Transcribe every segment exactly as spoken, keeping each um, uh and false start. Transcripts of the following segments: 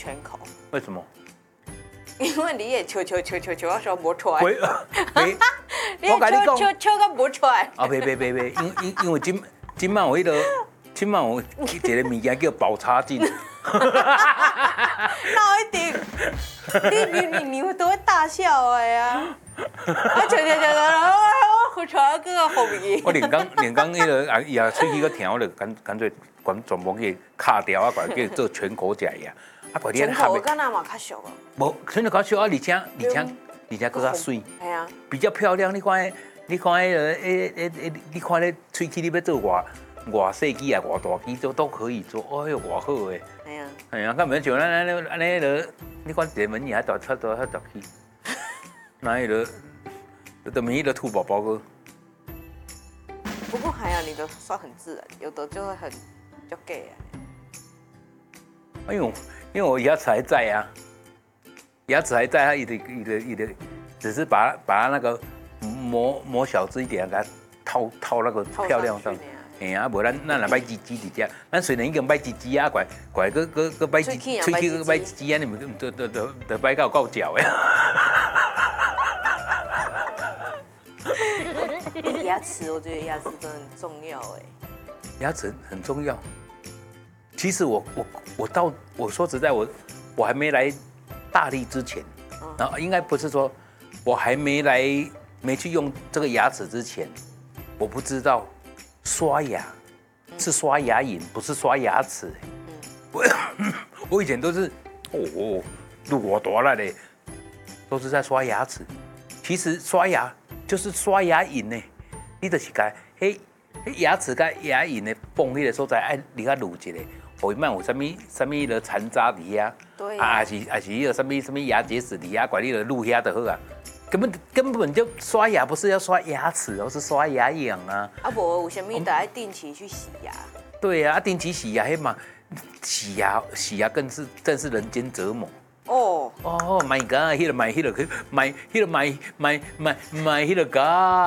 全口。 为什么？ 因为你也笑笑笑笑笑，我说无出来。 没，没。 我跟你讲，笑笑到无出来。 啊，别别别别，因因因为今今晚有迄个，今晚有一个物件叫保差镜。 那一定，你你你你都会大笑的呀！啊，笑笑笑笑，我我出来个后面。 我连讲连讲迄个啊，伊啊喙齿个疼，我就干干脆管全部给卡掉啊，管叫做全口食呀。啊，管全口敢若嘛较俗啊。 无，全口较俗啊，而且而且而且更较水。 系啊。 比较漂亮，你看，你看迄个诶诶诶，你看咧喙齿你要做偌偌细机啊，偌大机都都可以做，哎呦，偌好诶。 系啊。 系啊，根本像咱安尼安尼个，你看一个门牙大差多较大去，那迄个，就咪迄个兔宝宝个。 不过还好，你的算很自然，有的就会很就 gay 啊。 因为因为我牙齿还在啊，牙齿还在，它一直一直一直，只是把它把它那个磨磨小只一点，给它套套那个漂亮上。嘿啊，无咱咱若摆鸡鸡伫遮，咱虽然已经摆鸡鸡啊，怪怪个个个摆鸡喙齿个摆鸡鸡啊，你们都都都都摆到够脚诶。 牙齿，我觉得牙齿真的很重要哎。 牙齿很重要。其实我我我到我说实在，我我还没来大力之前，然后应该不是说我还没来没去用这个牙齿之前，我不知道刷牙是刷牙龈，不是刷牙齿。我我以前都是哦，路我多了嘞，都是在刷牙齿。其实刷牙就是刷牙龈呢，你就是该嘿。牙齿甲牙龈的缝迄个所在，爱你较撸一下，互伊莫有啥物啥物迄个残渣伫遐， 对啊，还是还是迄个啥物啥物牙结石伫遐，管你个撸遐就好啊。根本根本就刷牙不是要刷牙齿哦，是刷牙龈啊。 啊，无有啥物得爱定期去洗牙。 对啊，定期洗牙，迄嘛洗牙洗牙更是更是人间折磨。 哦哦 ，My God， 迄个买迄个买迄个买买买买迄个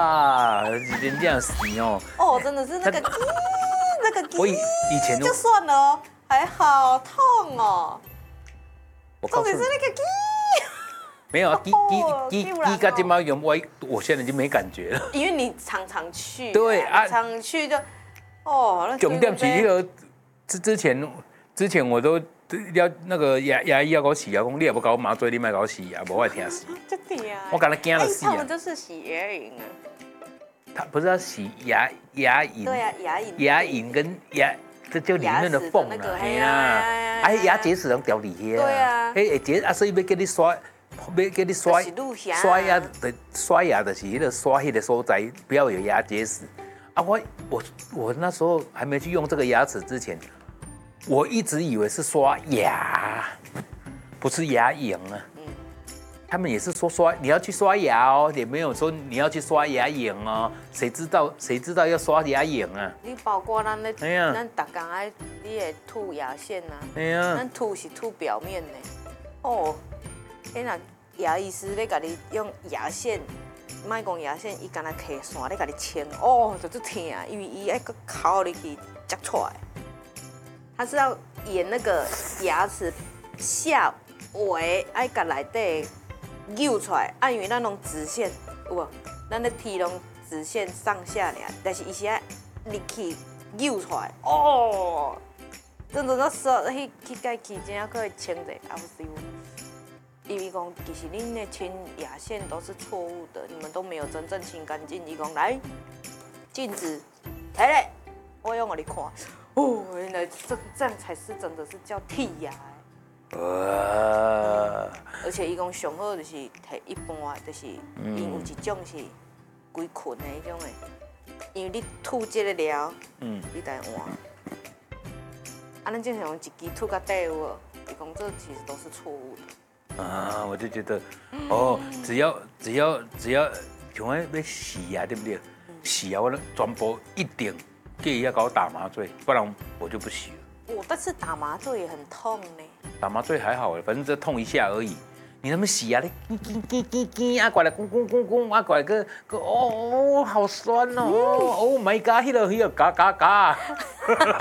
God， 人这样死哦。 哦，真的是那个鸡，那个鸡。 我以以前就算了哦，还好痛哦。重点是那个鸡。 没有啊，鸡鸡鸡鸡跟金毛用我我现在已经没感觉了。 因为你常常去。 对啊， 常去就哦，那重点是那个之之前之前我都。要那个牙牙医要给我洗牙，讲你也不搞我麻醉，你莫搞我洗牙，无我听死。 真的呀！ 我刚才惊了死啊！ 他们就是洗牙龈啊。 他不是要洗牙牙龈？ 对啊，牙龈。 牙龈跟牙，这就里面的缝啊，哎呀，哎牙结石能掉里遐。 对啊。 哎结啊，所以要给你刷，要给你刷刷牙的刷牙的是迄个刷迄个所在，不要有牙结石。啊，我我我那时候还没去用这个牙齿之前。我一直以为是刷牙，不是牙龈啊。嗯，他们也是说刷，你要去刷牙哦，也没有说你要去刷牙龈哦。谁知道谁知道要刷牙龈啊？ 你包括咱咧， 哎呀， 咱逐工爱你会吐牙线啊。 哎呀， 咱吐是吐表面的。哦，迄若牙医师咧，甲你用牙线，莫讲牙线，伊干那摕线咧，甲你牵，哦，就足疼，因为伊爱个抠入去夹出来。他是要沿那个牙齿下围，爱甲内底扭出来，按因为咱拢直线，有无？咱咧剃拢直线上下尔，但是伊是爱力气扭出来，哦，真的那时候迄去盖起真正可以清者阿不是因为讲其实恁的清牙线都是错误的，你们都没有真正清干净。伊讲来，镜子，提来，我用我你看。哦，原来这这样才是真的是叫剔牙的。呃，而且伊讲上好就是摕一般，就是因有一种是规捆的迄种的，因为你吐这个料，嗯，你得换。啊，咱正常用一支吐到底有无？伊讲这其实都是错误的。 啊，我就觉得，哦，只要只要只要像要要洗牙，对不对？洗牙我全部一定。建议要给我打麻醉，不然我就不洗了。 我但是打麻醉也很痛呢。 打麻醉还好，反正只痛一下而已。你那么洗牙，你叽叽叽叽啊，过来咕咕咕咕啊，过来个个哦，好酸哦，Oh my god，迄个迄个嘎嘎嘎。